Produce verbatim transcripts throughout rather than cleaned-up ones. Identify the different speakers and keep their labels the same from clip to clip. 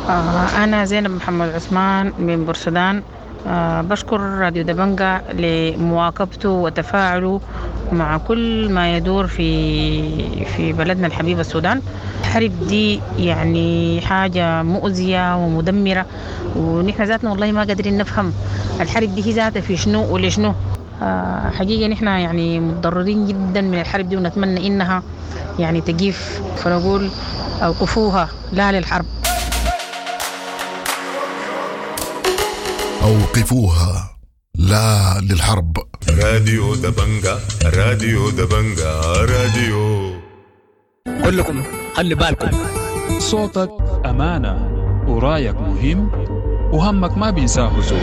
Speaker 1: آه، أنا زينب محمد عثمان من بورسودان. آه، بشكر راديو دبنجة لمواكبته وتفاعله مع كل ما يدور في في بلدنا الحبيب السودان. الحرب دي يعني حاجة مؤذية ومدمرة، ونحن ذاتنا والله ما قادرين نفهم الحرب دي هي ذاتها في شنو ولشنو. آه، حقيقة نحن يعني متضررين جدا من الحرب دي، ونتمنى إنها يعني تجيف، فنقول أوقفوها لا للحرب.
Speaker 2: أوقفوها لا للحرب.
Speaker 3: راديو دبنجة، راديو دبنجة، راديو
Speaker 4: كلكم خلي بالكم.
Speaker 5: صوتك أمانة ورايك مهم وهمك ما بينساه زول.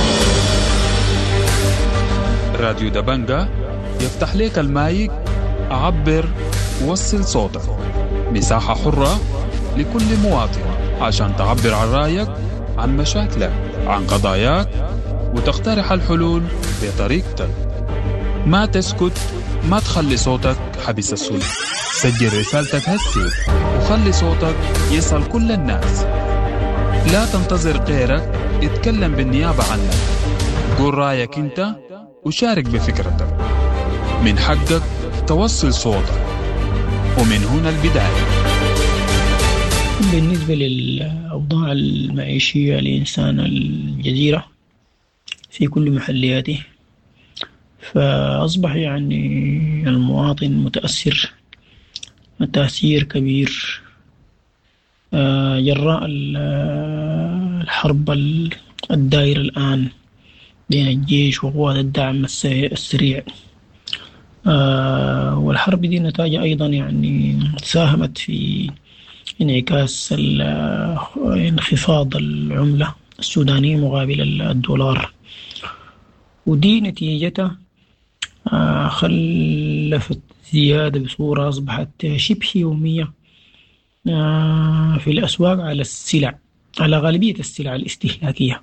Speaker 5: راديو دبنجة يفتح لك المايك، عبر ووصل صوتك. مساحة حرة لكل مواطن عشان تعبر عن رايك، عن مشاكلك، عن قضاياك، وتقترح الحلول بطريقتك. ما تسكت، ما تخلي صوتك حبس السود. سجل رسالتك هسي وخلي صوتك يصل كل الناس. لا تنتظر غيرك يتكلم بالنيابة عنك. قول رأيك انت وشارك بفكرتك. من حقك توصل صوتك، ومن هنا البداية.
Speaker 6: بالنسبة للأوضاع المعيشية لإنسان الجزيرة في كل محلياته، فأصبح يعني المواطن متأثر تأثير كبير جراء الحرب الدائرة الآن بين الجيش وقوات الدعم السريع. والحرب دي نتاجة أيضا يعني ساهمت في انعكاس انخفاض العملة السودانية مقابل الدولار، ودي نتيجتها خلفت زيادة بصورة أصبحت شبه يومية في الأسواق على السلع، على غالبية السلع الاستهلاكية.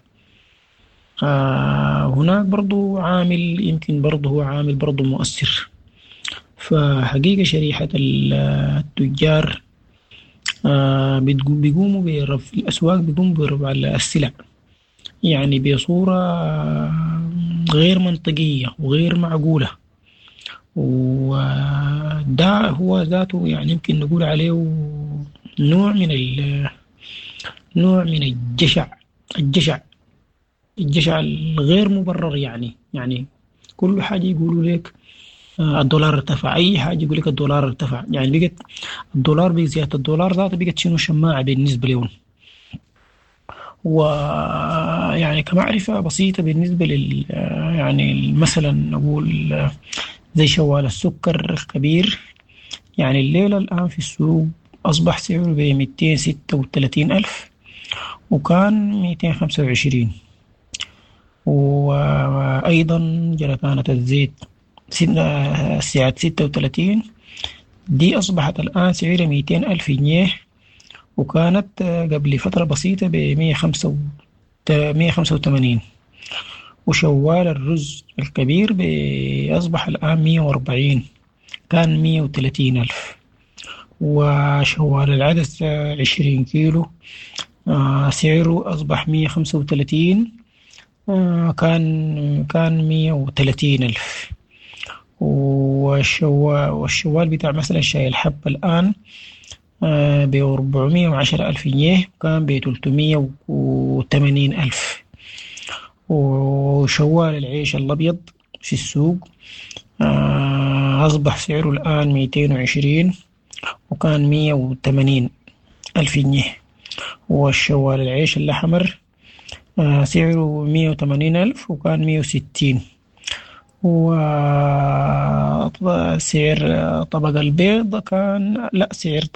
Speaker 6: هناك برضو عامل يمكن برضو هو عامل برضو مؤثر. فحقيقة شريحة التجار بيقوموا برفع الأسواق، بيقوموا برفع السلع يعني بصورة غير منطقية وغير معقولة، وده هو ذاته يعني يمكن نقول عليه نوع من نوع من الجشع الجشع الجشع الغير مبرر. يعني يعني كل حاجة يقولوا لك الدولار ارتفع، أي حاجة يقول لك الدولار ارتفع. يعني بقت الدولار بزيادة الدولار ذاته بقت شنو شماعة بالنسبة لهم. ويعني كمعرفة بسيطة بالنسبة لل يعني مثلا نقول زي شوال السكر الكبير، يعني الليلة الآن في السوق أصبح سعره بمئتين ستة وثلاثين ألف وكان مئتين خمسة وعشرين. وأيضا جركانة الزيت سعة ستة وثلاثين دي أصبحت الآن سعرها مئتين ألف جنيه، وكانت قبل فترة بسيطة بمية خمسة وثمانين. وشوال الرز الكبير أصبح الآن مية وأربعين، كان مية وثلاثين ألف. وشوال العدس عشرين كيلو سعره أصبح مية خمسة وثلاثين، كان كان مية وثلاثين ألف. والشوال والشوال بتاع مثلا شاي الحب الآن بأربعمية وعشرة ألف جنيه، كان بثلاثمية وثمانين ألف. وشوال العيش الأبيض في السوق أصبح سعره الآن مئتين وعشرين وكان مية وثمانين ألف جنيه. والشوال العيش الأحمر سعره مية وثمانين ألف وكان مية وستين. وسعر طبق البيض كان لا سعر